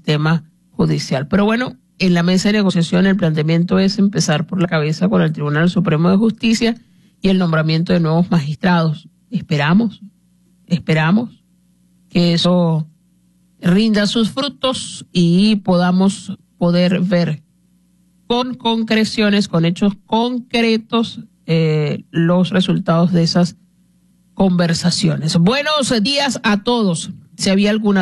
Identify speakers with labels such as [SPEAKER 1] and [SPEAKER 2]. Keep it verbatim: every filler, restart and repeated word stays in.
[SPEAKER 1] sistema judicial. Pero bueno, en la mesa de negociación el planteamiento es empezar por la cabeza con el Tribunal Supremo de Justicia y el nombramiento de nuevos magistrados. Esperamos, esperamos que eso rinda sus frutos y podamos poder ver con concreciones, con hechos concretos, eh, los resultados de esas conversaciones. Buenos días a todos. Si había alguna